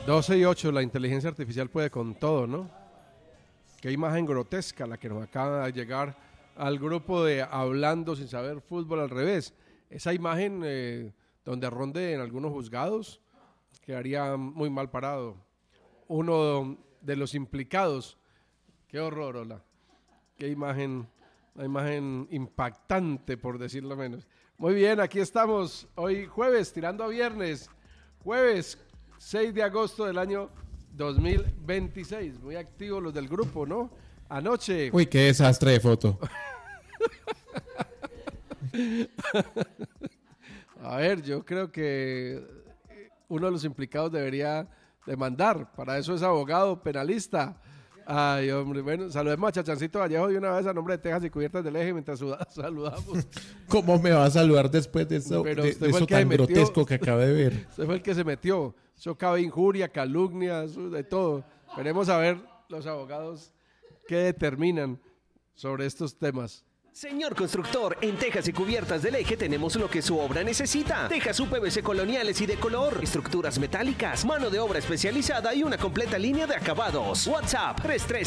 12:08, la inteligencia artificial puede con todo, ¿no? Qué imagen grotesca la que nos acaba de llegar al grupo de Hablando Sin Saber Fútbol al Revés. Esa imagen donde ronde en algunos juzgados quedaría muy mal parado. Uno de los implicados, qué horror, hola. Qué imagen, una imagen impactante, por decirlo menos. Muy bien, aquí estamos hoy jueves, tirando a viernes, jueves 6 de agosto del año 2026. Muy activos los del grupo, ¿no? Anoche. Uy, qué desastre de foto. A ver, yo creo que uno de los implicados debería demandar. Para eso es abogado penalista. Ay, hombre, bueno, saludemos a Chachancito Vallejo de una vez a nombre de Tejas y Cubiertas del Eje mientras saludamos. ¿Cómo me va a saludar después de eso, eso tan grotesco que acabé de ver? Usted fue el que se metió. Eso cabe injuria, calumnia, de todo. Veremos a ver los abogados qué determinan sobre estos temas. Señor constructor, en Tejas y Cubiertas del Eje tenemos lo que su obra necesita. Tejas UPVC coloniales y de color, estructuras metálicas, mano de obra especializada y una completa línea de acabados. WhatsApp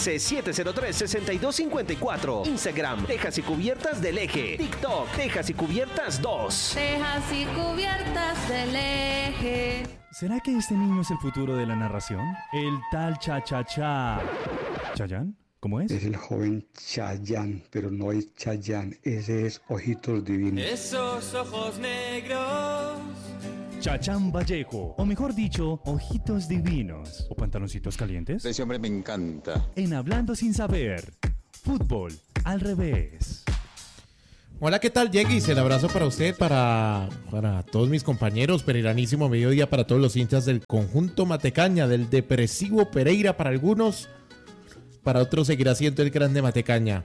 313-703-6254. Instagram Tejas y Cubiertas del Eje. TikTok Tejas y Cubiertas 2. Tejas y Cubiertas del Eje. ¿Será que este niño es el futuro de la narración? El tal Cha-Cha-Cha. ¿Chayán? ¿Cómo es? Es el joven Chayanne, pero no es Chayanne, ese es Ojitos Divinos. Esos ojos negros. Chachán Vallejo, o mejor dicho, Ojitos Divinos. ¿O pantaloncitos calientes? Ese hombre me encanta. En Hablando Sin Saber, fútbol al revés. Hola, ¿qué tal, Yeguis? El abrazo para usted, para todos mis compañeros. Pereranísimo mediodía para todos los hinchas del conjunto Matecaña, del depresivo Pereira para algunos. Para otros seguirá siendo el grande Matecaña.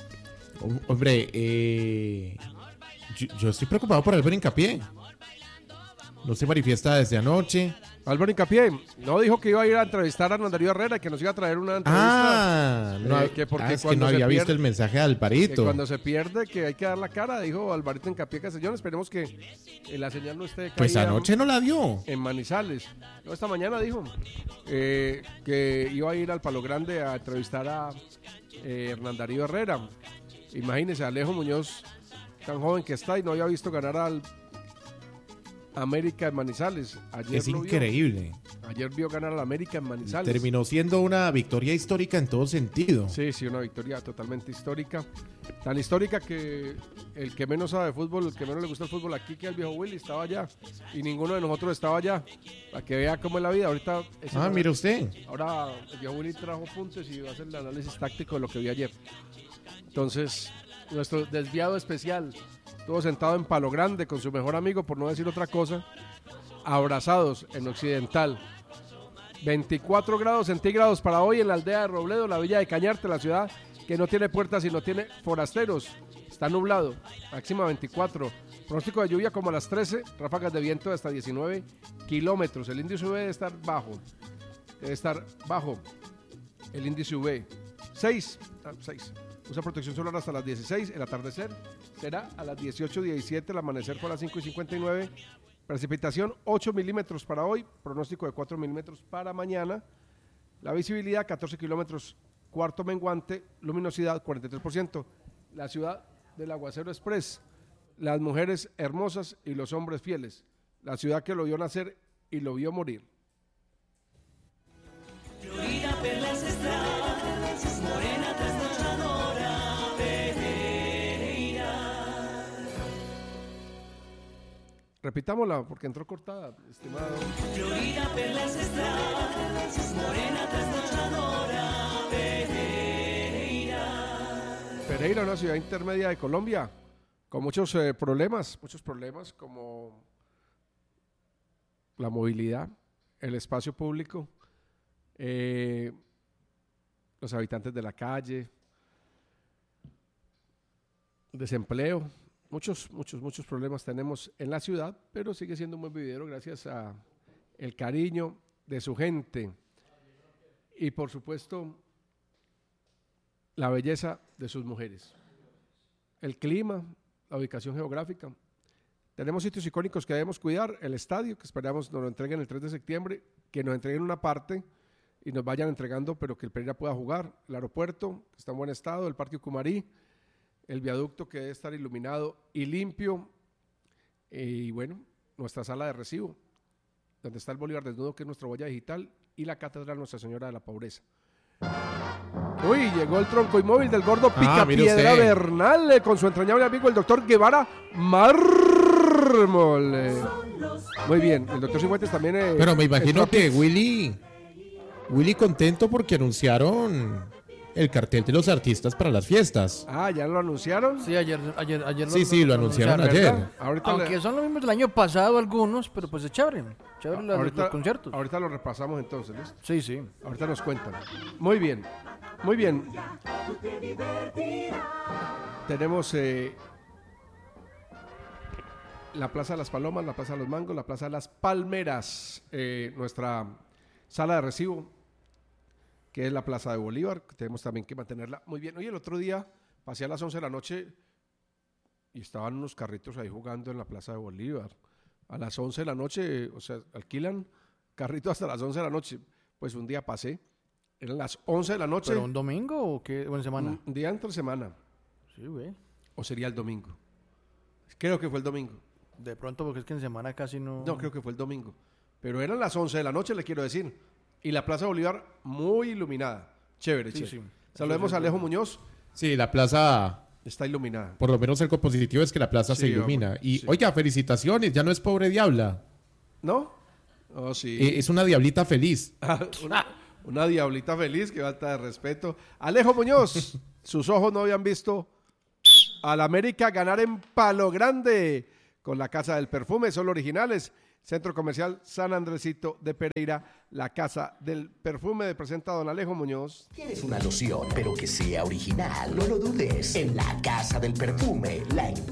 Hombre, yo estoy preocupado por Álvaro Hincapié. No se manifiesta desde anoche. Álvaro Hincapié no dijo que iba a ir a entrevistar a Hernán Darío Herrera y que nos iba a traer una entrevista. Es que no había visto el mensaje de Alvarito. Que cuando se pierde, que hay que dar la cara, dijo Alvarito Hincapié Castellón. Esperemos que la señal no esté caída. Pues anoche no la dio. En Manizales. No, esta mañana dijo que iba a ir al Palo Grande a entrevistar a Hernán Darío Herrera. Imagínese, Alejo Muñoz, tan joven que está y no había visto ganar al América en Manizales. Ayer es increíble. Ayer vio ganar al América en Manizales. Terminó siendo una victoria histórica en todo sentido. Sí, una victoria totalmente histórica. Tan histórica que el que menos sabe de fútbol, el que menos le gusta el fútbol aquí, que el viejo Willy, estaba allá. Y ninguno de nosotros estaba allá. Para que vea cómo es la vida. Ahorita. Mire usted. Ahora el viejo Willy trajo puntos y va a hacer el análisis táctico de lo que vi ayer. Entonces, nuestro desviado especial estuvo sentado en Palo Grande con su mejor amigo, por no decir otra cosa, abrazados en Occidental. 24 grados centígrados para hoy en la aldea de Robledo, la villa de Cañarte, la ciudad que no tiene puertas y no tiene forasteros. Está nublado, máxima 24. Pronóstico de lluvia como a las 13, ráfagas de viento de hasta 19 kilómetros. El índice UV debe estar bajo. El índice UV 6. Usa protección solar hasta las 16, el atardecer será a las 18:17, el amanecer fue a las 5:59, precipitación 8 milímetros para hoy, pronóstico de 4 milímetros para mañana, la visibilidad 14 kilómetros, cuarto menguante, luminosidad 43%, la ciudad del Aguacero Express, las mujeres hermosas y los hombres fieles, la ciudad que lo vio nacer y lo vio morir. Florida, perlas estrellas, morena trasnochadora, Pereira. Repitámosla porque entró cortada, estimado. Florida, perlas estrellas, morena trasnochadora, Pereira. Pereira, una ciudad intermedia de Colombia, con muchos problemas como la movilidad, el espacio público, los habitantes de la calle, desempleo, muchos problemas tenemos en la ciudad, pero sigue siendo un buen vividero gracias a el cariño de su gente y por supuesto la belleza de sus mujeres, el clima, la ubicación geográfica, Tenemos sitios icónicos que debemos cuidar, el estadio, que esperamos nos lo entreguen el 3 de septiembre, que nos entreguen una parte y nos vayan entregando, pero que el Pereira pueda jugar, el aeropuerto, que está en buen estado, el Parque Ucumarí, el viaducto que debe estar iluminado y limpio, y bueno, nuestra sala de recibo, donde está el Bolívar desnudo, que es nuestra huella digital, y la Catedral Nuestra Señora de la Pobreza. Uy, llegó el tronco inmóvil del gordo Picapiedra Bernal, con su entrañable amigo el doctor Guevara Mármol. Muy bien, el doctor Cifuentes también... Pero me imagino que Willy contento porque anunciaron el cartel de los artistas para las fiestas. Ah, ¿ya lo anunciaron? Sí, ayer Sí, lo anunciaron ayer. Aunque son los mismos del año pasado algunos, pero pues es chévere los conciertos. Ahorita lo repasamos entonces, ¿listo? Sí. Ahorita nos cuentan. Muy bien. Tenemos la Plaza de las Palomas, la Plaza de los Mangos, la Plaza de las Palmeras, nuestra sala de recibo, que es la Plaza de Bolívar, que tenemos también que mantenerla muy bien. Hoy el otro día pasé a las 11 de la noche y estaban unos carritos ahí jugando en la Plaza de Bolívar. A las 11 de la noche, o sea, alquilan carritos hasta las 11 de la noche. Pues un día pasé, eran las 11 de la noche. ¿Pero un domingo o qué? ¿O en semana? Un día entre semana. Sí, güey. ¿O sería el domingo? Creo que fue el domingo. De pronto, porque es que en semana casi no... No, creo que fue el domingo. Pero eran las 11 de la noche, le quiero decir. Y la Plaza Bolívar muy iluminada. Chévere. Sí. Saludemos a Alejo Muñoz. Sí, la plaza... Está iluminada. Por lo menos el positivo es que la plaza se ilumina. Y, oiga, felicitaciones, ya no es pobre diabla. ¿No? Oh, sí. Es una diablita feliz. Una diablita feliz, que falta de respeto. Alejo Muñoz, sus ojos no habían visto al América ganar en Palo Grande con la Casa del Perfume, son los originales. Centro Comercial San Andresito de Pereira, la Casa del Perfume, presenta don Alejo Muñoz. ¿Quieres una loción, pero que sea original? No lo dudes. En la Casa del Perfume, la